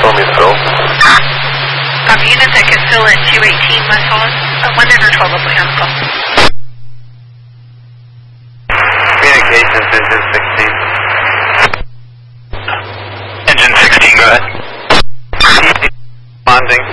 Storm is Phil. Units at Casilla at 218 West Hollis. 112 up on the call. Communications, engine 16. Engine 16, go ahead. Responding.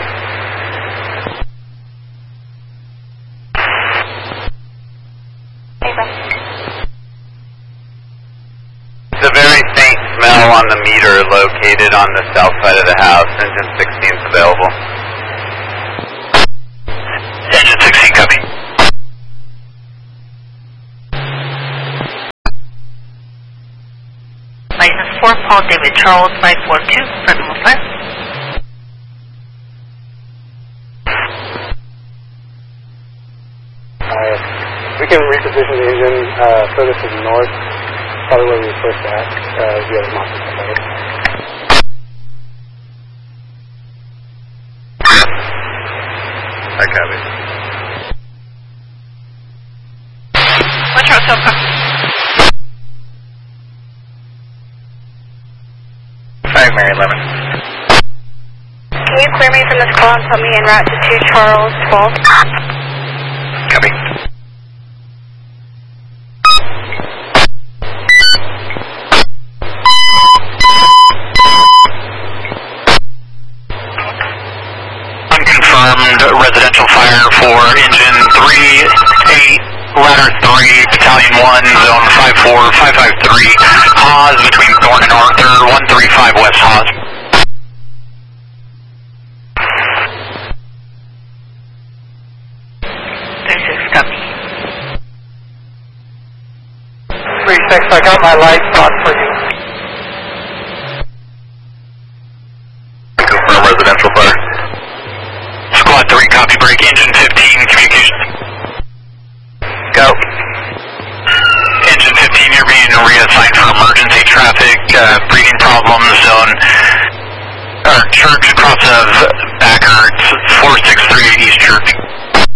It's a very faint smell on the meter located on the south side of the house. Engine 16 is available. Engine 16, copy. License 4, Paul David Charles 542, front and left. We can reposition the engine further to the north, probably where we were first at, the other mountain better. I copy. Watch out, Soka. Mary 11. Can you clear me from this call and put me en route to 2 Charles 12? Copy. Unconfirmed residential fire for engine 38, ladder 3, battalion 1, zone 54553, Haas between Thorn and Arthur, 135 West Haas. I got my lights on for you. Confirm residential fire. Squad 3, copy break, engine 15, communications. Go. Engine 15, you're being reassigned for emergency traffic, breathing problems, zone, Church, cross of Backer, 4638 East Church.